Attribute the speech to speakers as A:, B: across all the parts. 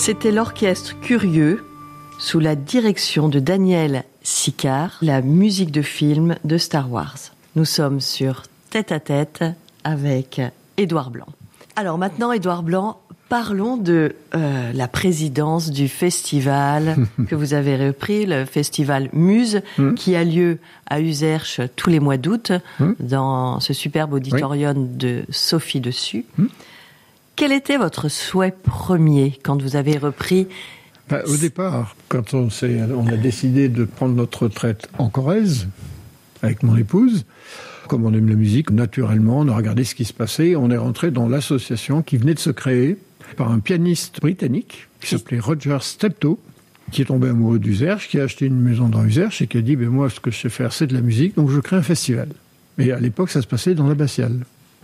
A: C'était l'orchestre Curieux, sous la direction de Daniel Sicard, la musique de film de Star Wars. Nous sommes sur Tête à Tête avec Édouard Blanc. Alors maintenant, Édouard Blanc, parlons de la présidence du festival que vous avez repris, le festival Muse, qui a lieu à Uzerche tous les mois d'août, dans ce superbe auditorium de Sophie Dessus. Quel était votre souhait premier quand vous avez repris?
B: Au départ, quand on a décidé de prendre notre retraite en Corrèze, avec mon épouse, comme on aime la musique, naturellement, on a regardé ce qui se passait, on est rentré dans l'association qui venait de se créer par un pianiste britannique qui s'appelait Roger Steptoe, qui est tombé amoureux d'Uzerche, qui a acheté une maison dans Uzerche et qui a dit moi, ce que je sais faire, c'est de la musique, donc je crée un festival. Et à l'époque, ça se passait dans l'abbatiale.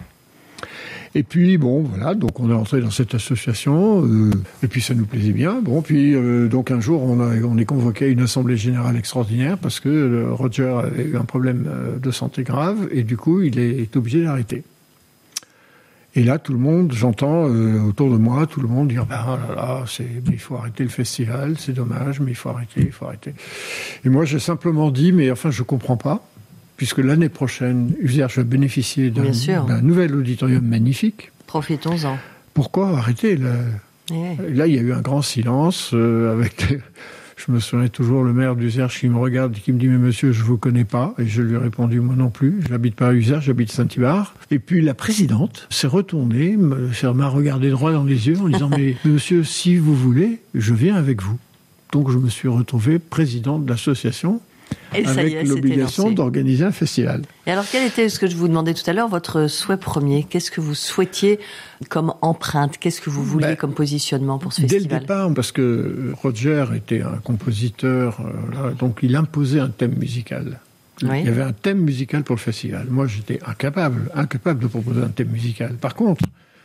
B: Et puis, voilà, donc on est rentré dans cette association, et puis ça nous plaisait bien. Donc un jour, on est convoqué à une assemblée générale extraordinaire parce que Roger avait eu un problème de santé grave, et du coup, il est obligé d'arrêter. Et là, tout le monde, j'entends autour de moi, tout le monde dire mais il faut arrêter le festival, c'est dommage, mais il faut arrêter. Et moi, j'ai simplement dit, mais enfin, je comprends pas. Puisque l'année prochaine, Uzerche va bénéficier d'un nouvel auditorium magnifique.
A: Profitons-en.
B: Pourquoi arrêter Là, il y a eu un grand silence. Je me souviens toujours le maire d'Uzerche qui me regarde et qui me dit « Mais monsieur, je ne vous connais pas ». Et je lui ai répondu « Moi non plus, je n'habite pas à Uzerche, j'habite Saint-Ibard ». Et puis la présidente s'est retournée, m'a regardé droit dans les yeux en disant « Mais monsieur, si vous voulez, je viens avec vous ». Donc je me suis retrouvé président de l'association. Et avec l'obligation d'organiser un festival.
A: Et alors, quel était, ce que je vous demandais tout à l'heure, votre souhait premier? Qu'est-ce que vous souhaitiez comme empreinte? Qu'est-ce que vous vouliez comme positionnement pour ce festival?
B: Dès le départ, parce que Roger était un compositeur, donc il imposait un thème musical. Oui. Il y avait un thème musical pour le festival. Moi, j'étais incapable de proposer un thème musical. Par contre,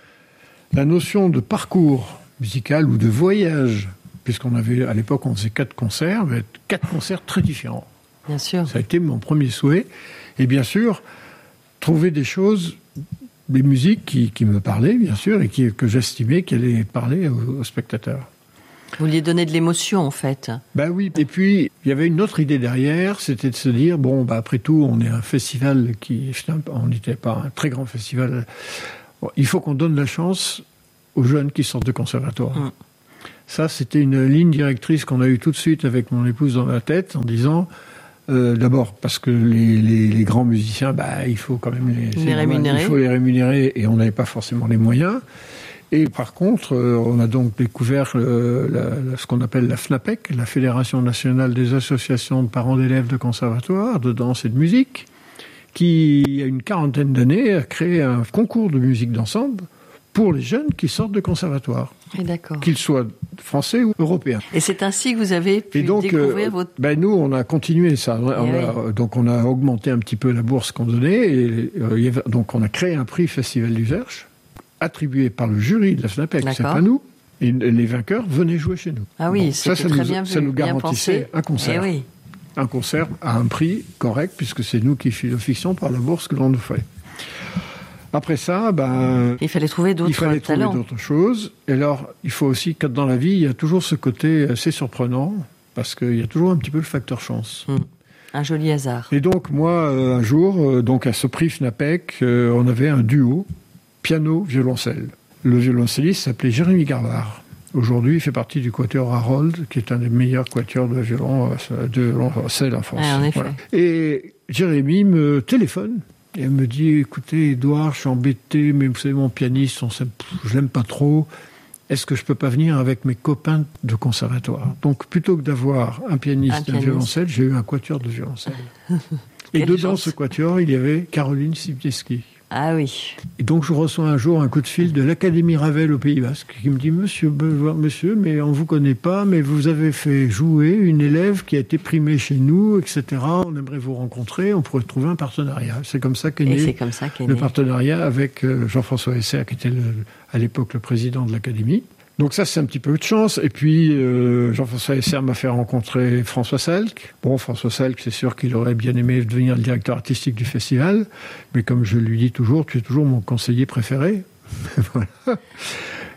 B: la notion de parcours musical ou de voyage, puisqu'on avait, à l'époque, on faisait 4 concerts, mais 4 concerts très différents.
A: Bien sûr.
B: Ça a été mon premier souhait. Et bien sûr, trouver des choses, des musiques qui me parlaient, bien sûr, et que j'estimais qu'elles allaient parler aux spectateurs.
A: Vous vouliez donner de l'émotion, en fait.
B: Oui. Et puis, il y avait une autre idée derrière, c'était de se dire, après tout, on est un festival on n'était pas un très grand festival. Il faut qu'on donne la chance aux jeunes qui sortent de conservatoire. Ça, c'était une ligne directrice qu'on a eue tout de suite avec mon épouse dans la tête, en disant, d'abord parce que les grands musiciens, il faut quand même les rémunérer. Il faut les rémunérer, et on n'avait pas forcément les moyens. Et par contre, on a donc découvert ce qu'on appelle la FNAPEC, la Fédération nationale des associations de parents d'élèves de conservatoire, de danse et de musique, qui, il y a une 40aine d'années, a créé un concours de musique d'ensemble pour les jeunes qui sortent de conservatoire.
A: D'accord.
B: Qu'ils soient français ou européens.
A: Et c'est ainsi que vous avez pu découvrir votre...
B: nous, on a continué ça. Donc, on a augmenté un petit peu la bourse qu'on donnait. Et, donc, on a créé un prix Festival d'Uzerche, attribué par le jury de la FNAPEC, c'est pas nous. Et les vainqueurs venaient jouer chez nous.
A: Ah oui, c'était très bien vu.
B: Ça nous garantissait un concert. Un concert à un prix correct, puisque c'est nous qui fixons par la bourse que l'on nous fait. Après ça,
A: il fallait trouver d'autres
B: choses. Et alors, il faut aussi que dans la vie, il y a toujours ce côté assez surprenant, parce qu'il y a toujours un petit peu le facteur chance.
A: Un joli hasard.
B: Et donc, moi, un jour, à ce prix FNAPEC, on avait un duo piano-violoncelle. Le violoncelliste s'appelait Jérémy Garbard. Aujourd'hui, il fait partie du quatuor Harold, qui est un des meilleurs quatuors de violoncelle en France.
A: En effet.
B: Voilà. Et Jérémy me téléphone. Et elle me dit, écoutez, Édouard, je suis embêté, mais vous savez, mon pianiste, je l'aime pas trop. Est-ce que je peux pas venir avec mes copains de conservatoire? Donc, plutôt que d'avoir un pianiste et un violoncelle, j'ai eu un quatuor de violoncelle. Et dedans ce quatuor, il y avait Caroline Sibieski.
A: Ah oui.
B: Et donc, je reçois un jour un coup de fil de l'Académie Ravel au Pays Basque qui me dit « Monsieur, mais on ne vous connaît pas, mais vous avez fait jouer une élève qui a été primée chez nous, etc. On aimerait vous rencontrer, on pourrait trouver un partenariat. » C'est comme ça qu'est né le partenariat avec Jean-François Esser, qui était à l'époque le président de l'Académie. Donc ça, c'est un petit peu de chance. Et puis, Jean-François Esser m'a fait rencontrer François Salk. Bon, François Salk, c'est sûr qu'il aurait bien aimé devenir le directeur artistique du festival. Mais comme je lui dis toujours, tu es toujours mon conseiller préféré. Voilà.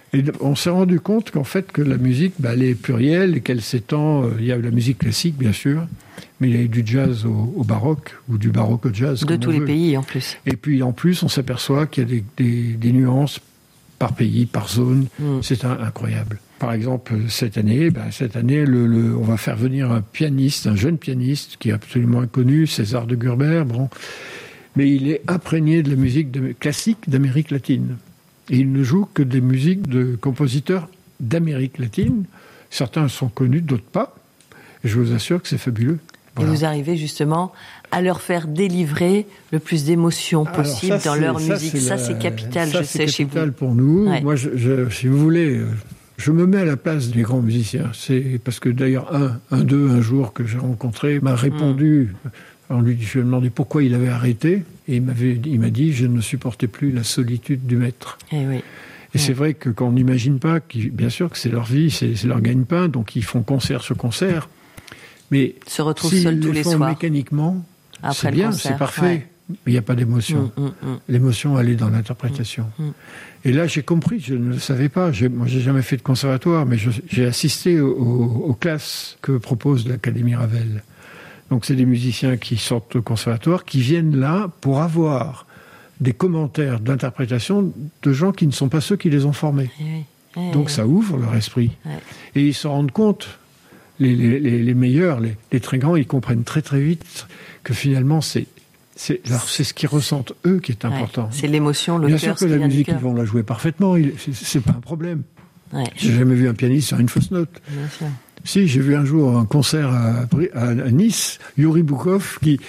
B: Et on s'est rendu compte qu'en fait, que la musique, elle est plurielle et qu'elle s'étend. Il y a la musique classique, bien sûr, mais il y a du jazz au baroque ou du baroque au jazz.
A: De tous les pays, en plus.
B: Et puis, en plus, on s'aperçoit qu'il y a des nuances par pays, par zone. C'est incroyable. Par exemple, cette année, on va faire venir un jeune pianiste qui est absolument inconnu, César de Gurber. Bon, mais il est imprégné de la musique classique d'Amérique latine. Et il ne joue que des musiques de compositeurs d'Amérique latine. Certains sont connus, d'autres pas. Et je vous assure que c'est fabuleux. Voilà.
A: Et vous arrivez justement à leur faire délivrer le plus d'émotions possible dans leur musique. Ça, c'est capital, je sais, chez vous. C'est capital
B: pour nous. Ouais. Moi, si vous voulez, je me mets à la place des grands musiciens. C'est parce que d'ailleurs, un jour que j'ai rencontré, m'a répondu... On lui a demandé pourquoi il avait arrêté, et il m'a dit « Je ne supportais plus la solitude du maître ». Et c'est vrai que quand on n'imagine pas, bien sûr que c'est leur vie, c'est leur gagne-pain, donc ils font concert sur concert, mais
A: se retrouvent seuls tous les soirs.
B: Mécaniquement, c'est bien, c'est parfait, mais il n'y a pas d'émotion. L'émotion, elle est dans l'interprétation. Et là, j'ai compris, je ne le savais pas. Moi, j'ai jamais fait de conservatoire, mais j'ai assisté aux classes que propose l'Académie Ravel. Donc, c'est des musiciens qui sortent au conservatoire, qui viennent là pour avoir des commentaires d'interprétation de gens qui ne sont pas ceux qui les ont formés. Donc, ça ouvre leur esprit. Et ils se rendent compte, les meilleurs, les très grands, ils comprennent très très vite que finalement, c'est ce qu'ils ressentent eux qui est important.
A: C'est l'émotion, le cœur.
B: Bien sûr que la musique, ils vont la jouer parfaitement. C'est pas un problème. J'ai jamais vu un pianiste sur une fausse note.
A: Bien sûr.
B: Si, j'ai vu un jour un concert à Nice, Yuri Boukov, il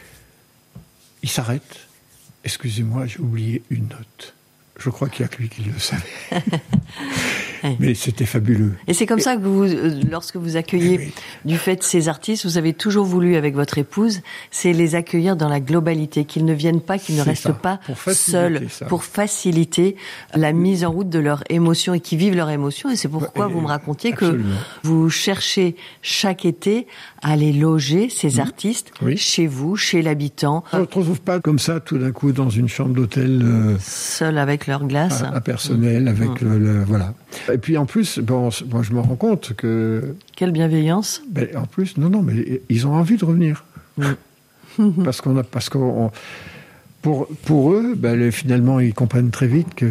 B: s'arrête. Excusez-moi, j'ai oublié une note. Je crois qu'il n'y a que lui qui le savait. Mais c'était fabuleux.
A: Et c'est comme ça que vous, lorsque vous accueillez du fait ces artistes, vous avez toujours voulu, avec votre épouse, c'est les accueillir dans la globalité, qu'ils ne viennent pas, qu'ils ne restent pas seuls, pour faciliter la mise en route de leurs émotions et qu'ils vivent leurs émotions. Et c'est pourquoi vous me racontiez que vous cherchez chaque été à aller loger ces artistes chez vous, chez l'habitant.
B: On ne se retrouve pas comme ça tout d'un coup dans une chambre d'hôtel
A: seul avec leur glace,
B: impersonnel, avec voilà. Et puis en plus, moi je me rends compte que...
A: Quelle bienveillance.
B: En plus, non, mais ils ont envie de revenir. parce qu'on pour eux, finalement, ils comprennent très vite que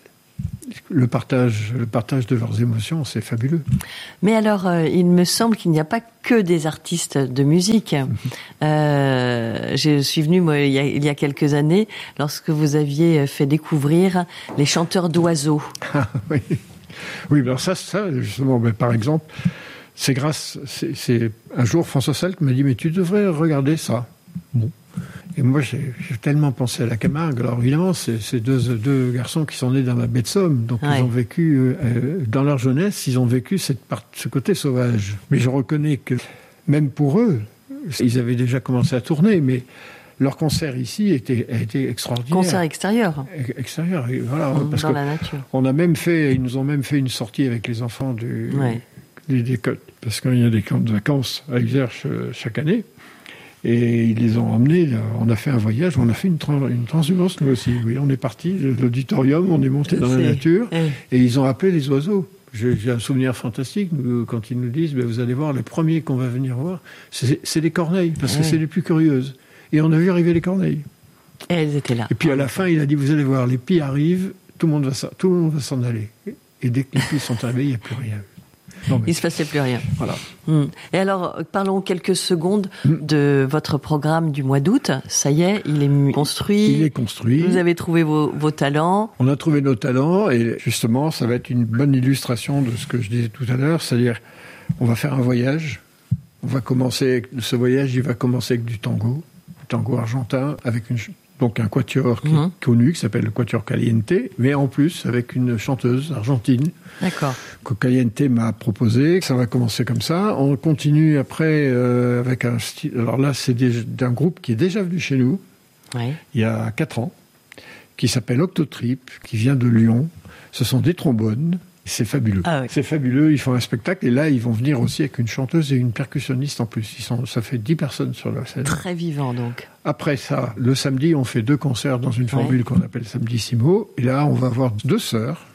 B: le partage de leurs émotions, c'est fabuleux.
A: Mais alors, il me semble qu'il n'y a pas que des artistes de musique. Je suis venue, moi, il y a quelques années, lorsque vous aviez fait découvrir les chanteurs d'oiseaux.
B: Oui, alors ça, justement, par exemple, c'est un jour, François Selk m'a dit, mais tu devrais regarder ça. Bon. Et moi, j'ai tellement pensé à la Camargue. Alors évidemment, c'est deux garçons qui sont nés dans la baie de Somme, donc ils ont vécu, dans leur jeunesse, ils ont vécu ce côté sauvage. Mais je reconnais que, même pour eux, ils avaient déjà commencé à tourner, mais leur concert ici a été extraordinaire.
A: Concert extérieur.
B: Extérieur, voilà. Parce
A: dans la nature.
B: Ils nous ont même fait une sortie avec les enfants des côtes, parce qu'il y a des camps de vacances à Exerche chaque année. Et ils les ont emmenés, on a fait un voyage, on a fait une transhumance nous aussi. Oui, on est parti de l'auditorium, on est monté dans la nature, et ils ont appelé les oiseaux. J'ai un souvenir fantastique quand ils nous disent, vous allez voir, les premiers qu'on va venir voir, c'est les corneilles, parce que c'est les plus curieuses. Et on a vu arriver les corneilles.
A: Et elles étaient là.
B: Et puis à la fin, il a dit, vous allez voir, les pies arrivent, tout le monde va s'en aller. Et dès que les pies sont arrivées, il n'y a plus rien.
A: Il ne se passait plus rien.
B: Voilà.
A: Et alors, parlons quelques secondes de votre programme du mois d'août. Ça y est, il est construit.
B: Il est construit.
A: Vous avez trouvé vos talents.
B: On a trouvé nos talents et justement, ça va être une bonne illustration de ce que je disais tout à l'heure. C'est-à-dire, on va faire un voyage. Ce voyage, il va commencer avec du tango argentin, avec donc un quatuor qui est connu, qui s'appelle le Quatuor Caliente, mais en plus avec une chanteuse argentine.
A: D'accord.
B: Que Caliente m'a proposé. Ça va commencer comme ça. On continue après avec un style. Alors là, c'est d'un groupe qui est déjà venu chez nous il y a 4 ans, qui s'appelle Octotrip, qui vient de Lyon. Ce sont des trombones. C'est fabuleux. C'est fabuleux. Ils font un spectacle et là, ils vont venir aussi avec une chanteuse et une percussionniste en plus. Ça fait 10 personnes sur la scène.
A: Très vivant donc.
B: Après ça, le samedi, on fait 2 concerts dans une formule qu'on appelle Samedissimo. Et là, on va avoir 2 sœurs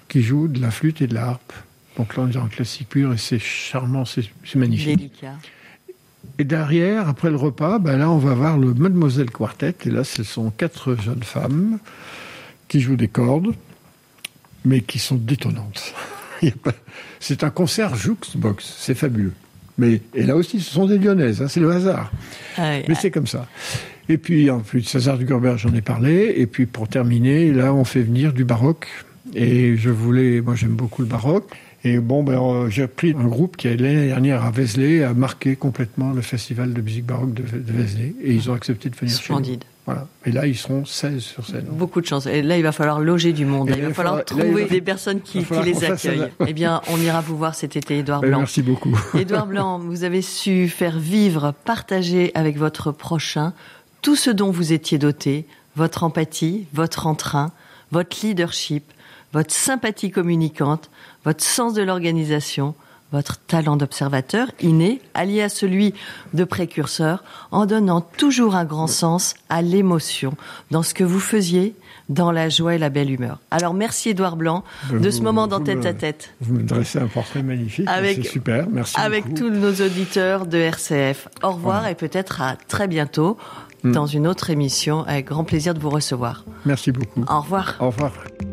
B: qui joue de la flûte et de la harpe. Donc là, on est en classique pur et c'est charmant, c'est magnifique.
A: Délicat.
B: Et derrière, après le repas, là, on va voir le Mademoiselle Quartet. Et là, ce sont 4 jeunes femmes qui jouent des cordes, mais qui sont détonnantes. C'est un concert jukebox, c'est fabuleux. Et là aussi, ce sont des Lyonnaises, c'est le hasard. Mais c'est comme ça. Et puis, en plus de César Dugerberg, j'en ai parlé. Et puis, pour terminer, là, on fait venir du baroque. Et moi, j'aime beaucoup le baroque. Et j'ai pris un groupe qui, l'année dernière, à Vézelay, a marqué complètement le festival de musique baroque de Vézelay. Et ils ont accepté de venir chez nous.
A: Splendide.
B: Voilà. Et là, ils seront 16 sur scène.
A: Beaucoup de chance. Et là, il va falloir loger du monde. Il va falloir trouver des personnes qui les accueillent. Eh bien, on ira vous voir cet été, Édouard Blanc.
B: Merci beaucoup.
A: Édouard Blanc, vous avez su faire vivre, partager avec votre prochain tout ce dont vous étiez doté, votre empathie, votre entrain, votre leadership, votre sympathie communicante, votre sens de l'organisation, votre talent d'observateur inné, allié à celui de précurseur, en donnant toujours un grand sens à l'émotion, dans ce que vous faisiez, dans la joie et la belle humeur. Alors merci Édouard Blanc de ce moment dans Tête à Tête.
B: Vous me dressez un portrait magnifique, c'est super, merci
A: avec
B: beaucoup.
A: Tous nos auditeurs de RCF. Au revoir et peut-être à très bientôt dans une autre émission, avec grand plaisir de vous recevoir.
B: Merci beaucoup.
A: Au revoir.
B: Au revoir.